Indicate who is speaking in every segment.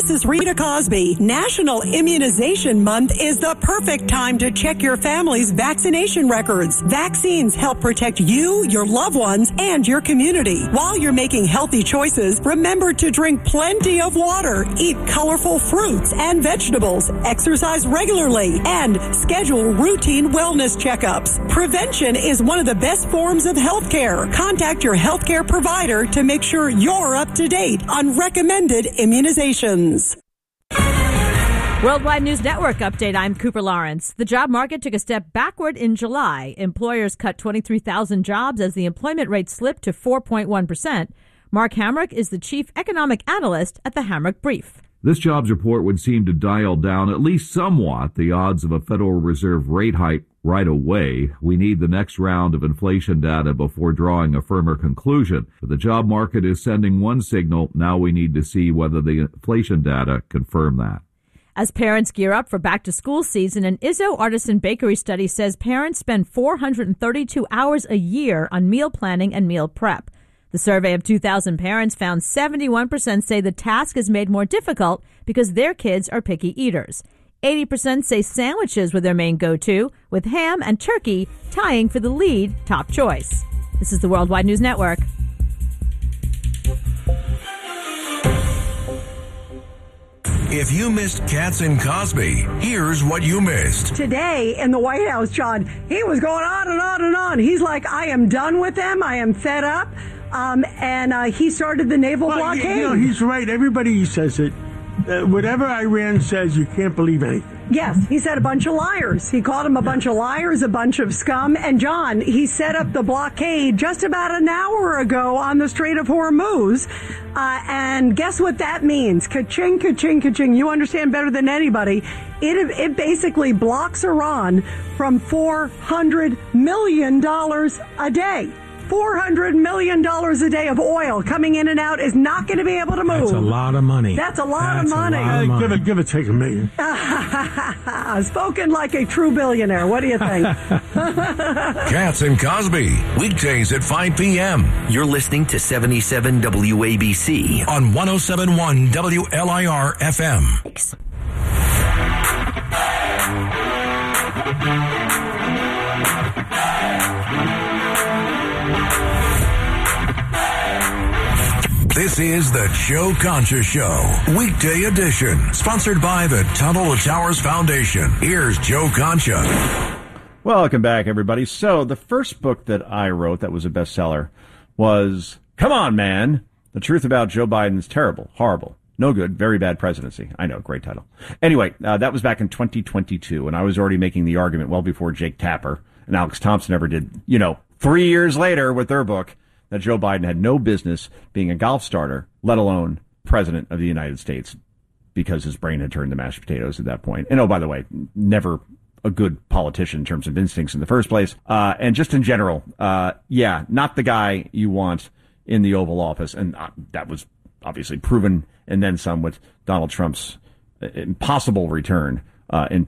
Speaker 1: This is Rita Cosby. National Immunization Month is the perfect time to check your family's vaccination records. Vaccines help protect you, your loved ones, and your community. While you're making healthy choices, remember to drink plenty of water, eat colorful fruits and vegetables, exercise regularly, and schedule routine wellness checkups. Prevention is one of the best forms of health care. Contact your healthcare provider to make sure you're up to date on recommended immunizations.
Speaker 2: Worldwide News Network update. I'm Cooper Lawrence. The job market took a step backward in July. Employers cut 23,000 jobs as the employment rate slipped to 4.1%. Mark Hamrick is the chief economic analyst at the Hamrick Brief.
Speaker 3: This jobs report would seem to dial down at least somewhat the odds of a Federal Reserve rate hike right away. We need the next round of inflation data before drawing a firmer conclusion. But the job market is sending one signal. Now we need to see whether the inflation data confirm that.
Speaker 2: As parents gear up for back-to-school season, an Izzo Artisan Bakery study says parents spend 432 hours a year on meal planning and meal prep. The survey of 2,000 parents found 71% say the task is made more difficult because their kids are picky eaters. 80% say sandwiches were their main go-to, with ham and turkey tying for the lead top choice. This is the Worldwide News Network.
Speaker 4: If you missed Katz and Cosby, here's what you missed.
Speaker 1: Today in the White House, John, he was going on and on and on. He's like, I am done with them. I am fed up. And he started the naval blockade.
Speaker 5: You know, he's right. Everybody says it. Whatever Iran says, you can't believe anything.
Speaker 1: Yes, he said a bunch of liars. He called them a bunch of liars, a bunch of scum. And John, he set up the blockade just about an hour ago on the Strait of Hormuz. And guess what that means? Ka-ching, ka-ching, ka-ching. You understand better than anybody. It basically blocks Iran from $400 million a day. $400 million a day of oil coming in and out is not going to be able to move.
Speaker 5: That's a lot of money.
Speaker 1: That's a lot of money.
Speaker 5: Give it, take $1 million.
Speaker 1: Spoken like a true billionaire. What do you think?
Speaker 4: Katz and Cosby, weekdays at 5 p.m.
Speaker 6: You're listening to 77 WABC
Speaker 4: on 107.1 WLIR FM.
Speaker 6: Thanks.
Speaker 4: This is the Joe Concha Show, weekday edition, sponsored by the Tunnel to Towers Foundation. Here's Joe Concha.
Speaker 7: Welcome back, everybody. So the first book that I wrote that was a bestseller was Come On, Man, The Truth About Joe Biden's Terrible, Horrible, No Good, Very Bad Presidency. I know, great title. Anyway, that was back in 2022, and I was already making the argument well before Jake Tapper and Alex Thompson ever did, 3 years later with their book, that Joe Biden had no business being a golf starter, let alone president of the United States, because his brain had turned to mashed potatoes at that point. And, oh, by the way, never a good politician in terms of instincts in the first place. And just in general, not the guy you want in the Oval Office. And that was obviously proven, and then some, with Donald Trump's impossible return in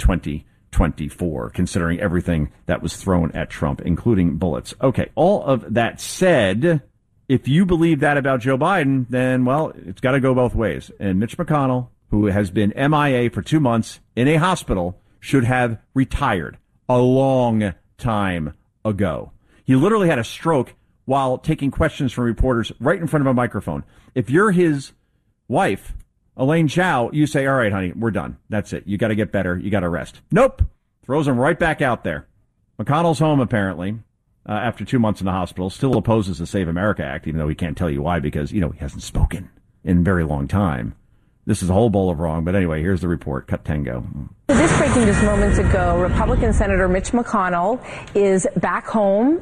Speaker 7: 2024, considering everything that was thrown at Trump, including bullets. Okay, all of that said, if you believe that about Joe Biden, then, well, it's got to go both ways. And Mitch McConnell, who has been MIA for 2 months in a hospital, should have retired a long time ago. He literally had a stroke while taking questions from reporters right in front of a microphone. If you're his wife, Elaine Chao, you say, all right, honey, we're done. That's it. You got to get better. You got to rest. Nope. Throws him right back out there. McConnell's home, apparently, after 2 months in the hospital, still opposes the Save America Act, even though he can't tell you why, because, he hasn't spoken in a very long time. This is a whole bowl of wrong. But anyway, here's the report. Cut tango.
Speaker 8: This breaking just moments ago, Republican Senator Mitch McConnell is back home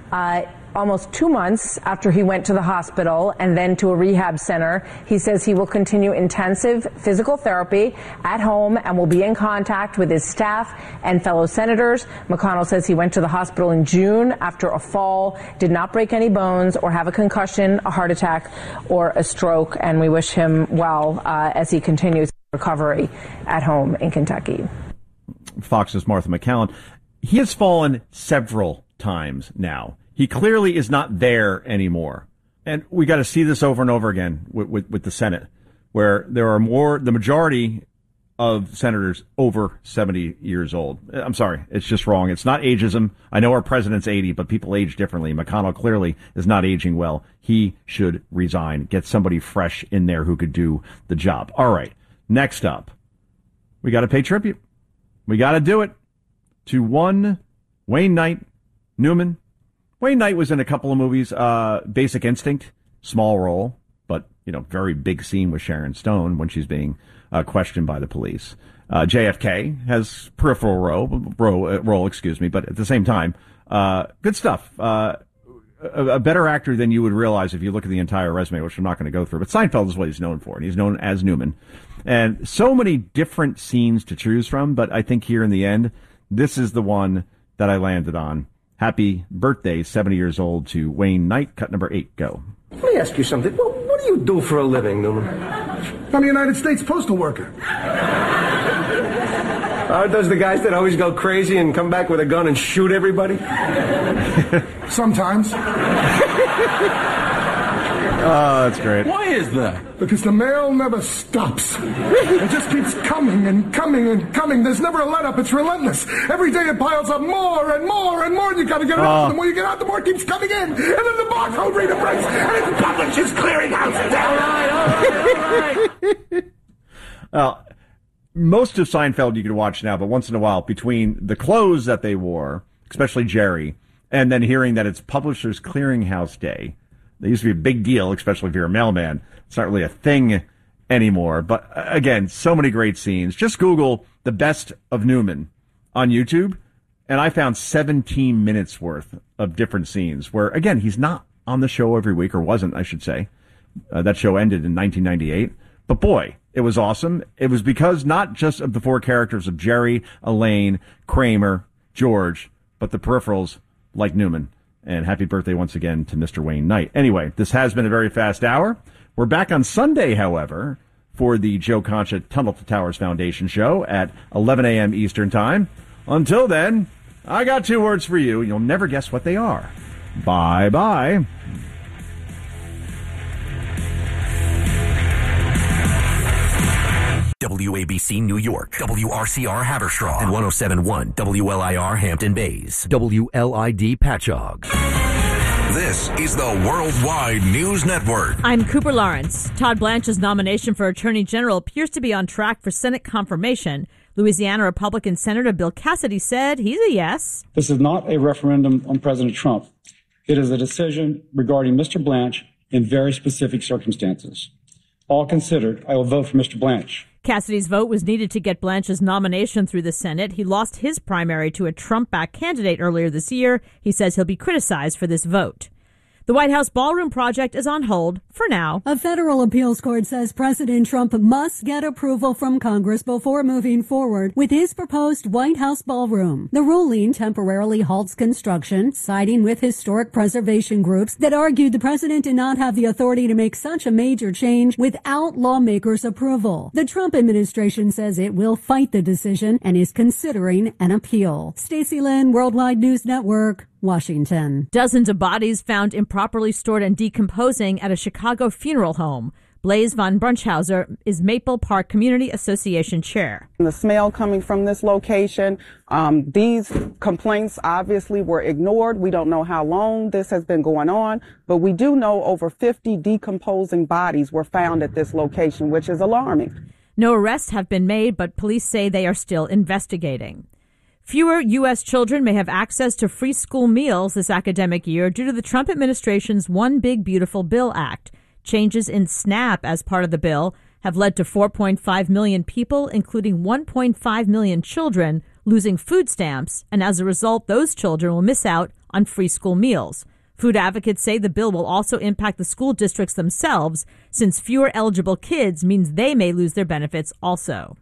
Speaker 8: almost 2 months after he went to the hospital and then to a rehab center. He says he will continue intensive physical therapy at home and will be in contact with his staff and fellow senators. McConnell says he went to the hospital in June after a fall, did not break any bones or have a concussion, a heart attack, or a stroke. And we wish him well as he continues recovery at home in Kentucky.
Speaker 7: Fox's Martha McCallum. He has fallen several times now. He clearly is not there anymore. And we got to see this over and over again with the Senate. where there are the majority of senators over 70 years old. I'm sorry, it's just wrong. It's not ageism. I know our president's 80, but people age differently. McConnell clearly is not aging well. He should resign. Get somebody fresh in there who could do the job. All right, next up, we got to pay tribute. We got to do it to one Wayne Knight Newman. Wayne Knight was in a couple of movies, Basic Instinct, small role, but, very big scene with Sharon Stone when she's being questioned by the police. JFK has peripheral role, but at the same time, good stuff. A better actor than you would realize if you look at the entire resume, which I'm not going to go through. But Seinfeld is what he's known for, and he's known as Newman. And so many different scenes to choose from, but I think here in the end, this is the one that I landed on. Happy birthday, 70 years old, to Wayne Knight. Cut number 8, go.
Speaker 9: Let me ask you something. Well, what do you do for a living, Newman?
Speaker 10: I'm a United States postal worker.
Speaker 9: Are those the guys that always go crazy and come back with a gun and shoot everybody?
Speaker 10: Sometimes.
Speaker 7: Oh, that's great.
Speaker 10: Why is that? Because the mail never stops. It just keeps coming and coming and coming. There's never a let up. It's relentless. Every day it piles up more and more and more, and you gotta get it out. The more you get out, the more it keeps coming in. And then the barcode reader breaks, and it publishes clearinghouse.
Speaker 9: All right.
Speaker 7: Well, most of Seinfeld you can watch now, but once in a while, between the clothes that they wore, especially Jerry, and then hearing that it's Publishers Clearinghouse Day. They used to be a big deal, especially if you're a mailman. It's not really a thing anymore. But again, so many great scenes. Just Google the best of Newman on YouTube, and I found 17 minutes worth of different scenes where, again, he's not on the show every week, or wasn't, I should say. That show ended in 1998. But boy, it was awesome. It was because not just of the four characters of Jerry, Elaine, Kramer, George, but the peripherals like Newman. And happy birthday once again to Mr. Wayne Knight. Anyway, this has been a very fast hour. We're back on Sunday, however, for the Joe Concha Tunnel to Towers Foundation show at 11 a.m. Eastern Time. Until then, I got 2 words for you. You'll never guess what they are. Bye-bye.
Speaker 6: WABC New York, WRCR Haverstraw, and 107.1 WLIR Hampton Bays, WLID Patchogue.
Speaker 4: This is the Worldwide News Network.
Speaker 2: I'm Cooper Lawrence. Todd Blanche's nomination for Attorney General appears to be on track for Senate confirmation. Louisiana Republican Senator Bill Cassidy said he's a yes.
Speaker 11: This is not a referendum on President Trump. It is a decision regarding Mr. Blanche in very specific circumstances. All considered, I will vote for Mr. Blanche.
Speaker 2: Cassidy's vote was needed to get Blanche's nomination through the Senate. He lost his primary to a Trump-backed candidate earlier this year. He says he'll be criticized for this vote. The White House ballroom project is on hold for now.
Speaker 12: A federal appeals court says President Trump must get approval from Congress before moving forward with his proposed White House ballroom. The ruling temporarily halts construction, siding with historic preservation groups that argued the president did not have the authority to make such a major change without lawmakers' approval. The Trump administration says it will fight the decision and is considering an appeal. Stacey Lynn, Worldwide News Network, Washington.
Speaker 2: Dozens of bodies found improperly stored and decomposing at a Chicago funeral home. Blaise von Brunchhauser is Maple Park Community Association chair.
Speaker 13: The smell coming from this location, these complaints obviously were ignored. We don't know how long this has been going on, but we do know over 50 decomposing bodies were found at this location, which is alarming.
Speaker 2: No arrests have been made, but police say they are still investigating. Fewer U.S. children may have access to free school meals this academic year due to the Trump administration's One Big Beautiful Bill Act. Changes in SNAP as part of the bill have led to 4.5 million people, including 1.5 million children, losing food stamps, and as a result, those children will miss out on free school meals. Food advocates say the bill will also impact the school districts themselves, since fewer eligible kids means they may lose their benefits also.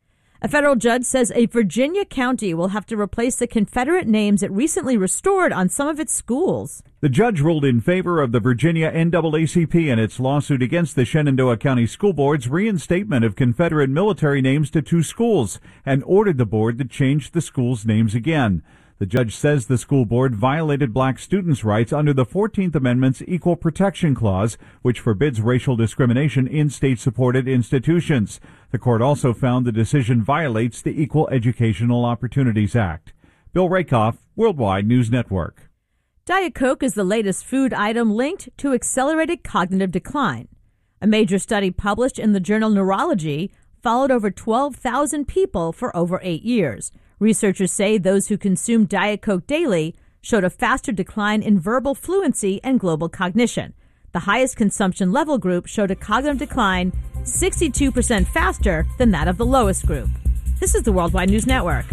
Speaker 2: A federal judge says a Virginia county will have to replace the Confederate names it recently restored on some of its schools.
Speaker 14: The judge ruled in favor of the Virginia NAACP in its lawsuit against the Shenandoah County School Board's reinstatement of Confederate military names to 2 schools and ordered the board to change the schools' names again. The judge says the school board violated black students' rights under the 14th Amendment's Equal Protection Clause, which forbids racial discrimination in state-supported institutions. The court also found the decision violates the Equal Educational Opportunities Act. Bill Rakoff, Worldwide News Network.
Speaker 2: Diet Coke is the latest food item linked to accelerated cognitive decline. A major study published in the journal Neurology followed over 12,000 people for over 8 years. Researchers say those who consumed Diet Coke daily showed a faster decline in verbal fluency and global cognition. The highest consumption level group showed a cognitive decline 62% faster than that of the lowest group. This is the Worldwide News Network.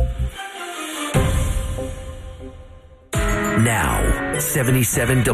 Speaker 6: Now, 77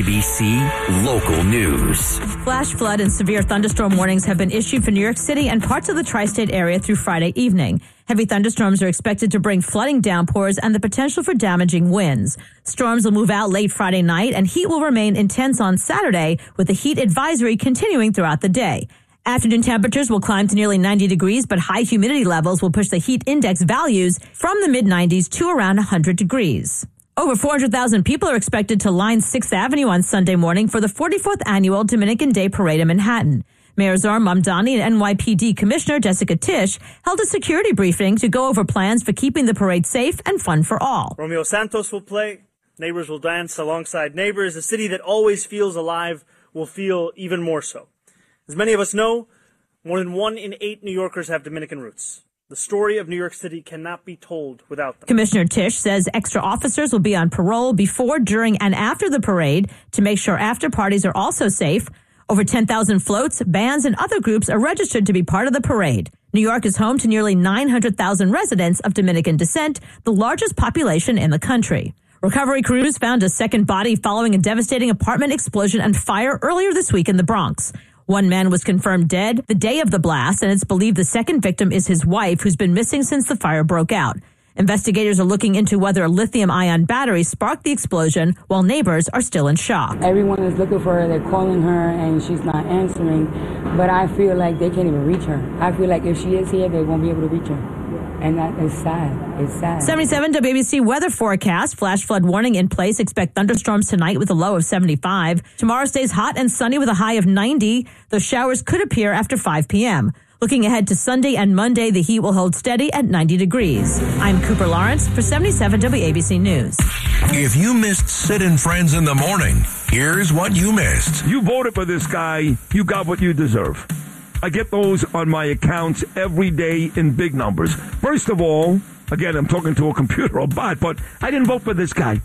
Speaker 6: WABC Local News.
Speaker 2: Flash flood and severe thunderstorm warnings have been issued for New York City and parts of the tri-state area through Friday evening. Heavy thunderstorms are expected to bring flooding downpours and the potential for damaging winds. Storms will move out late Friday night and heat will remain intense on Saturday, with the heat advisory continuing throughout the day. Afternoon temperatures will climb to nearly 90 degrees, but high humidity levels will push the heat index values from the mid-90s to around 100 degrees. Over 400,000 people are expected to line 6th Avenue on Sunday morning for the 44th Annual Dominican Day Parade in Manhattan. Mayor Zohran Mamdani and NYPD Commissioner Jessica Tisch held a security briefing to go over plans for keeping the parade safe and fun for all.
Speaker 15: Romeo Santos will play, neighbors will dance alongside neighbors. A city that always feels alive will feel even more so. As many of us know, more than 1 in 8 New Yorkers have Dominican roots. The story of New York City cannot be told without them.
Speaker 2: Commissioner Tisch says extra officers will be on parole before, during, and after the parade to make sure after parties are also safe. Over 10,000 floats, bands, and other groups are registered to be part of the parade. New York is home to nearly 900,000 residents of Dominican descent, the largest population in the country. Recovery crews found a second body following a devastating apartment explosion and fire earlier this week in the Bronx. One man was confirmed dead the day of the blast, and it's believed the second victim is his wife, who's been missing since the fire broke out. Investigators are looking into whether a lithium-ion battery sparked the explosion, while neighbors are still in shock.
Speaker 16: Everyone is looking for her. They're calling her, and she's not answering. But I feel like they can't even reach her. I feel like if she is here, they won't be able to reach her. And that is sad. It's sad.
Speaker 2: 77 WABC weather forecast. Flash flood warning in place. Expect thunderstorms tonight with a low of 75. Tomorrow stays hot and sunny with a high of 90. Those showers could appear after 5 p.m. Looking ahead to Sunday and Monday, the heat will hold steady at 90 degrees. I'm Cooper Lawrence for 77 WABC News.
Speaker 4: If you missed Sid and Friends in the morning, here's what you missed.
Speaker 17: You voted for this guy. You got what you deserve. I get those on my accounts every day in big numbers. First of all, again, I'm talking to a computer or bot, but I didn't vote for this guy.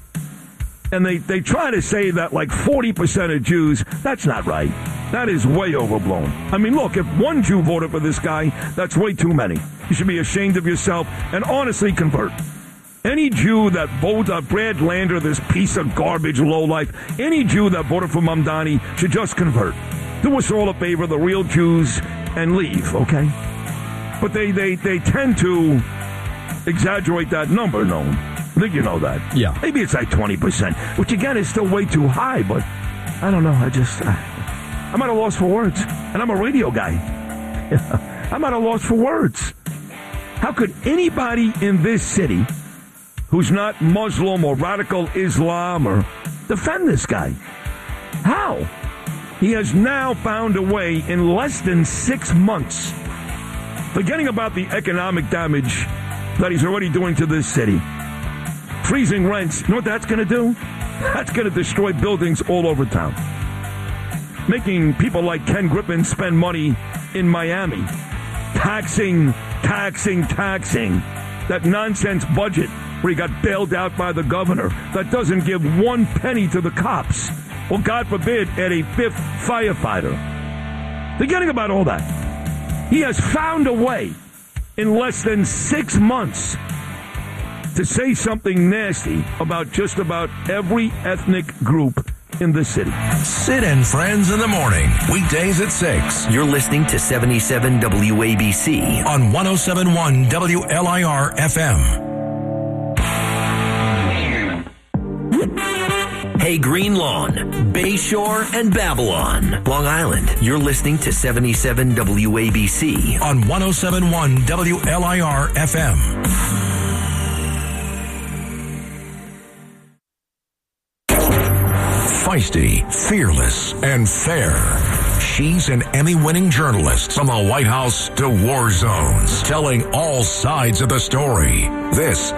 Speaker 17: And they try to say that like 40% of Jews, that's not right. That is way overblown. I mean, look, if one Jew voted for this guy, that's way too many. You should be ashamed of yourself and honestly convert. Any Jew that voted Brad Lander, this piece of garbage lowlife, any Jew that voted for Mamdani should just convert. Do us all a favor, the real Jews, and leave, okay? But they tend to exaggerate that number, no? I think you know that.
Speaker 18: Yeah.
Speaker 17: Maybe it's like 20%, which again is still way too high, but I don't know. I'm at a loss for words. And I'm a radio guy. I'm at a loss for words. How could anybody in this city who's not Muslim or radical Islam or defend this guy? How? He has now found a way in less than 6 months, forgetting about the economic damage that he's already doing to this city. Freezing rents, you know what that's going to do? That's going to destroy buildings all over town. Making people like Ken Griffin spend money in Miami. Taxing. That nonsense budget where he got bailed out by the governor that doesn't give 1 penny to the cops. Or, God forbid, add a 5th firefighter. Forgetting about all that. He has found a way in less than 6 months to say something nasty about just about every ethnic group in the city.
Speaker 4: Sid and Friends in the morning, weekdays at 6.
Speaker 6: You're listening to 77 WABC
Speaker 4: on 107.1 WLIR FM.
Speaker 6: Hey, Green Lawn, Bayshore, and Babylon, Long Island. You're listening to 77 WABC
Speaker 4: on 107.1 WLIR FM. feisty, fearless, and fair. She's an Emmy-winning journalist from the White House to war zones, telling all sides of the story. This